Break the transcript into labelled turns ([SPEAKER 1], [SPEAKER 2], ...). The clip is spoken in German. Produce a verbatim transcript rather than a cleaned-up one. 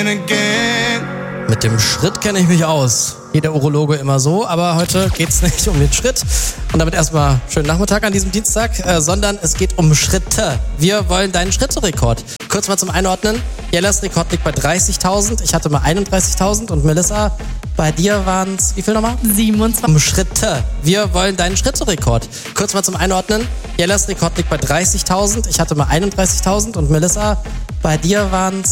[SPEAKER 1] Mit dem Schritt kenne ich mich aus. Jeder Urologe immer so, aber heute geht's nicht um den Schritt. Und damit erstmal schönen Nachmittag an diesem Dienstag, äh, sondern es geht um Schritte. Wir wollen deinen Schritterekord. Kurz mal zum Einordnen. Jellas Rekord liegt bei dreißigtausend. Ich hatte mal einunddreißigtausend. Und Melissa, bei dir waren es, wie viel nochmal?
[SPEAKER 2] siebenundzwanzig.
[SPEAKER 1] Um Schritte. Wir wollen deinen Schritterekord. Kurz mal zum Einordnen. Jellas Rekord liegt bei dreißigtausend. Ich hatte mal einunddreißigtausend. Und Melissa, bei dir waren es